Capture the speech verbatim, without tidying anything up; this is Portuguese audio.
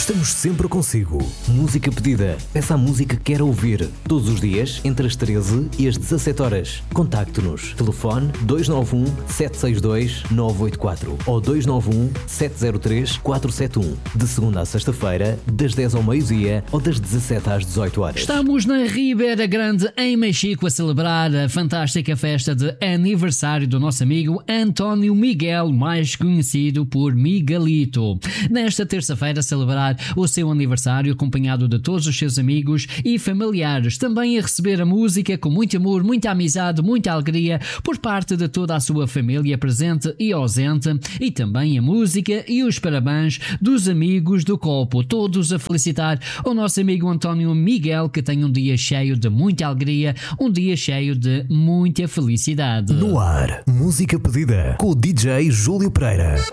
Estamos sempre consigo. Música pedida. Peça a música que quer ouvir. Todos os dias, entre as treze e as dezassete horas. Contacte-nos. Telefone dois nove um, sete seis dois, nove oito quatro ou dois nove um, sete zero três, quatro sete um. De segunda a sexta-feira, das dez ao meio-dia ou das dezassete às dezoito horas. Estamos na Ribeira Grande, em Mexico, a celebrar a fantástica festa de aniversário do nosso amigo António Miguel, mais conhecido por Miguelito. Nesta terça-feira, celebrar o seu aniversário acompanhado de todos os seus amigos e familiares. Também a receber a música com muito amor, muita amizade, muita alegria por parte de toda a sua família presente e ausente, e também a música e os parabéns dos amigos do Copo, todos a felicitar o nosso amigo António Miguel, que tem um dia cheio de muita alegria, um dia cheio de muita felicidade. No ar, música pedida com o D J Júlio Pereira.